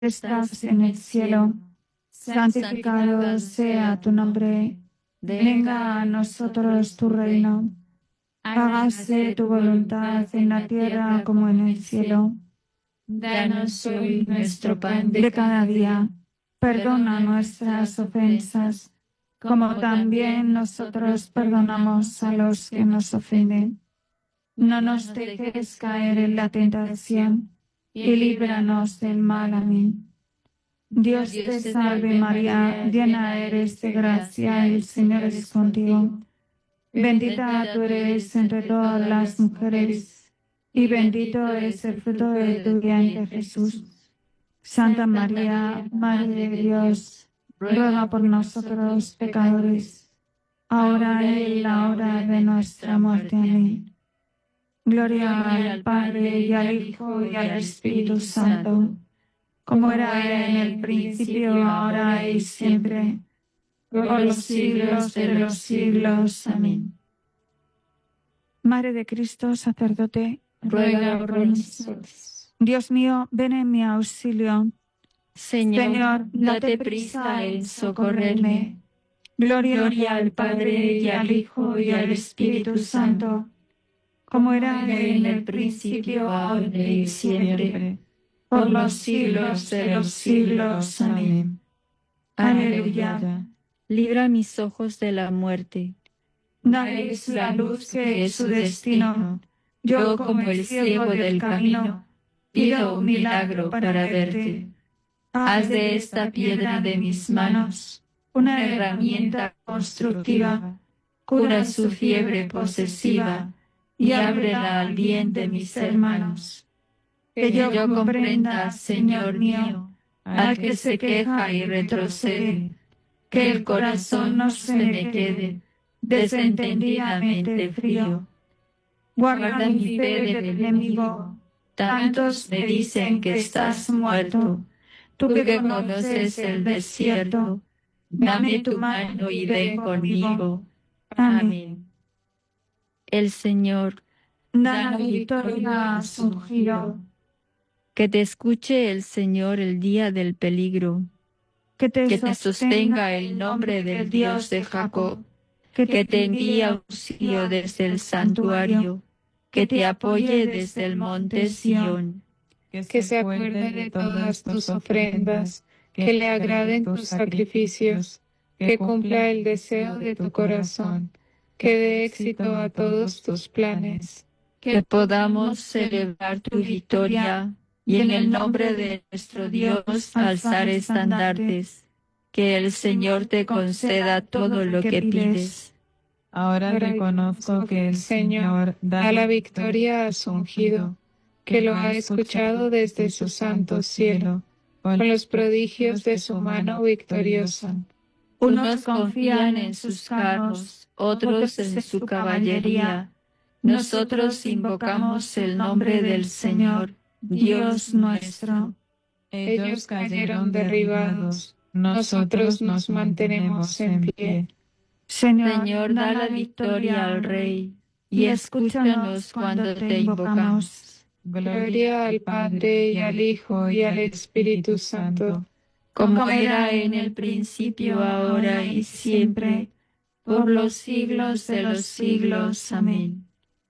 estás en el cielo, santificado sea tu nombre. Venga a nosotros tu reino. Hágase tu voluntad en la tierra como en el cielo. Danos hoy nuestro pan de De cada día, perdona nuestras ofensas, como también nosotros perdonamos a los que nos ofenden. No nos dejes caer en la tentación, y líbranos del mal. Amén. Dios te salve María, llena eres de gracia, el Señor es contigo. Bendita tú eres entre todas las mujeres, y bendito es el fruto de tu vientre Jesús. Santa María, Madre de Dios, ruega por nosotros pecadores, ahora y en la hora de nuestra muerte. Amén. Gloria al Padre, y al Hijo, y al Espíritu Santo, como era en el principio, ahora y siempre, por los siglos de los siglos. Amén. Madre de Cristo, sacerdote, ruega por nosotros. Dios mío, ven en mi auxilio. Señor, date prisa en socorrerme. Gloria al Padre, y al Hijo, y al Espíritu Santo, como era en el principio, ahora y siempre, por los siglos de los siglos. Amén. Aleluya. Libra mis ojos de la muerte. Dales la luz que es su destino. Yo, como el ciego del camino, pido un milagro para verte. Haz de esta piedra de mis manos una herramienta constructiva. Cura su fiebre posesiva y ábrela al bien de mis hermanos. Que yo comprenda, Señor mío, al que se queja y retrocede, que el corazón no se me quede desentendidamente frío. Guarda mi fe del enemigo. Tantos me dicen que estás muerto. Tú que conoces el desierto, dame tu mano y ven conmigo. Amén. El Señor, Da la victoria a su ungido. que te escuche el Señor el día del peligro. Que Que te sostenga el nombre del Dios de Jacob. Que te envíe auxilio desde el santuario. Que te apoye desde el monte Sión. Que se acuerde de todas tus ofrendas, que le agraden tus sacrificios, que cumpla el deseo de tu corazón, que dé éxito a todos tus planes. Que podamos celebrar tu victoria y en el nombre de nuestro Dios alzar estandartes. Que el Señor te conceda todo lo que pides. Ahora reconozco que el Señor da la victoria a su ungido, que lo ha escuchado desde su santo cielo, con los prodigios de su mano victoriosa. Unos confían en sus carros, otros en su caballería. Nosotros invocamos el nombre del Señor, Dios nuestro. Ellos cayeron derribados, nosotros nos mantenemos en pie. Señor, da la victoria al Rey, y escúchanos cuando te invocamos. Gloria al Padre, y al Hijo, y al Espíritu Santo, como era en el principio, ahora y siempre, por los siglos de los siglos. Amén.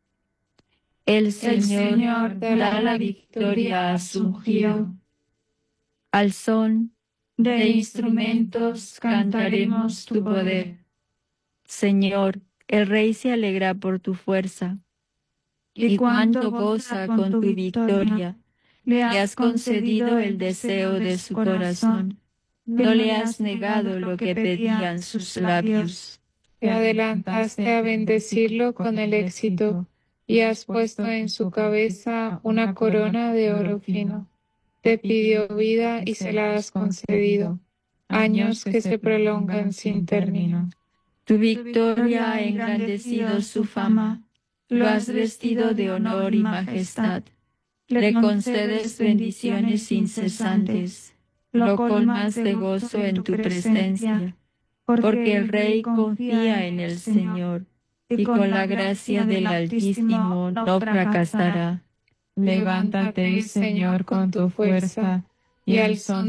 El Señor da la victoria a su ungido. Al son de instrumentos cantaremos tu poder. Señor, el Rey se alegra por tu fuerza, y cuánto goza con tu victoria. Le has concedido el deseo de su corazón. No le has negado lo que pedían sus labios. Te adelantaste a bendecirlo con el éxito, y has puesto en su cabeza una corona de oro fino. Te pidió vida y se la has concedido, años que se prolongan sin término. Tu victoria ha engrandecido su fama, lo has vestido de honor y majestad. Le concedes bendiciones incesantes, lo colmas de gozo en tu presencia, porque el Rey confía en el Señor, y con la gracia del Altísimo no fracasará. Levántate, Señor, con tu fuerza, y al son